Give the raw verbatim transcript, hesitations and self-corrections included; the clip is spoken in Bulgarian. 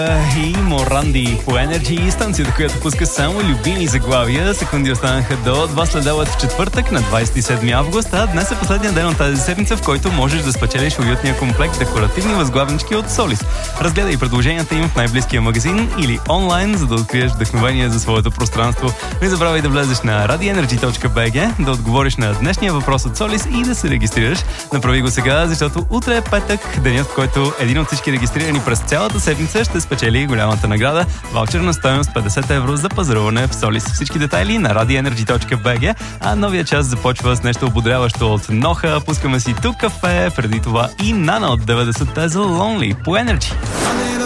И Моранди по Energy, станцията, която пуска само любими заглавия. Секунди останаха до два следобед в четвъртък на двадесет и седми август, а днес е последния ден от тази седмица, в който можеш да спечелиш уютния комплект декоративни възглавнички от Солис. Разгледай предложенията им в най-близкия магазин или онлайн, за да откриеш вдъхновение за своето пространство. Не забравяй да влезеш на радиоенерджи точка би джи, да отговориш на днешния въпрос от Солис и да се регистрираш. Направи го сега, защото утре е петък, денят, в който един от всички регистрирани през цялата седмица ще спечели голямата награда – ваучер на стойност петдесет евро за пазаруване в Солис. Всички детайли на радиоенерджи точка би джи, а новия час започва с нещо ободряващо от Ноха. Пускаме си тук кафе, преди това и Нана от деветдесетте за Lonely по Energy.